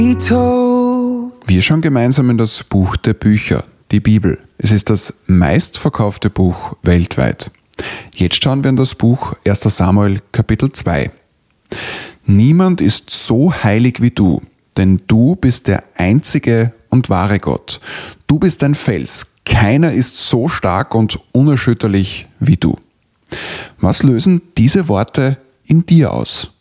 Wir schauen gemeinsam in das Buch der Bücher, die Bibel. Es ist das meistverkaufte Buch weltweit. Jetzt schauen wir in das Buch 1. Samuel Kapitel 2. Niemand ist so heilig wie du, denn du bist der einzige und wahre Gott. Du bist ein Fels. Keiner ist so stark und unerschütterlich wie du. Was lösen diese Worte in dir aus?